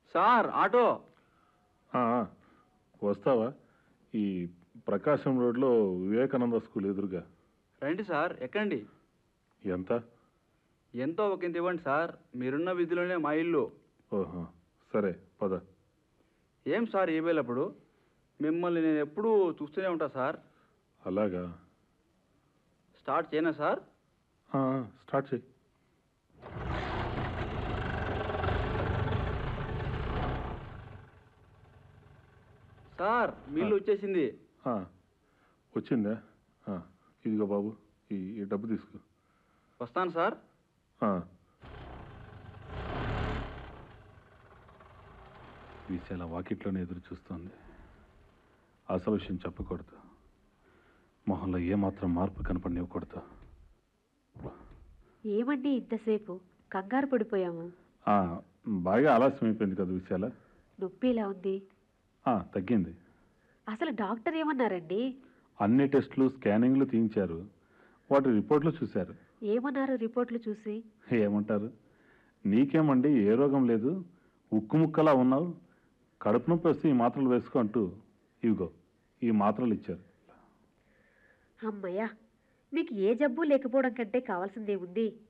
Sir auto. వస్తావా? ఈ ప్రకాశం రోడ్లో వివేకానంద స్కూల్ ఎదురుగా. రండి సార్, ఎక్కండి. ఎంత? ఎంతో ఒకంత ఇవ్వండి సార్, మీరున్న వీధిలోనే మా ఇల్లు. ఓహో, సరే పద. ఏం సార్ ఈ వేళప్పుడు? మిమ్మల్ని నేను ఎప్పుడూ చూస్తూనే ఉంటా సార్. అలాగా? స్టార్ట్ చేయనా సార్? స్టార్ట్ చేయి. సార్ మీ ఇల్లు వచ్చేసింది. వచ్చిందా? ఇదిగో బాబు, ఈ డబ్బు తీసుకో. వస్తాను సార్. విశాల వాకిట్లోనే ఎదురు చూస్తోంది. అసలు విషయం చెప్పకూడదు. మొహంలో ఏమాత్రం మార్పు కనపడనివ్వకూడదు. ఏమండి ఇంతసేపు కంగారు పడిపోయాము? బాగా ఆలస్యం అయిపోయింది కదా విశాల. నొప్పి ఇలా ఉంది? తగ్గింది. అసలు డాక్టర్ ఏమన్నారండి? అన్ని టెస్టులు స్కానింగ్లు తీయించారు. వాటి రిపోర్ట్లు చూశారు. ఏమన్నారు రిపోర్ట్లు చూసి? ఏమంటారు? నీకేమండి, ఏ రోగం లేదు, ఉక్కు ముక్కలా ఉన్నావు, కడుపు నొప్పి వస్తే ఈ మాత్రలు వేసుకో అంటూ ఇవిగో ఈ మాత్రలు ఇచ్చారు. అమ్మయ్యా, మీకు ఏ జబ్బు లేకపోవడం కంటే కావాల్సిందే ఉంది.